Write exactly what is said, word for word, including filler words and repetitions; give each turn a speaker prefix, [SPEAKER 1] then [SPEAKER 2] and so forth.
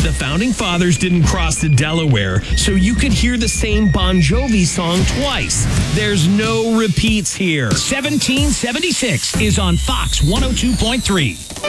[SPEAKER 1] The Founding Fathers didn't cross the Delaware, so you could hear the same Bon Jovi song twice. There's no repeats here.
[SPEAKER 2] seventeen seventy-six is on Fox one oh two point three.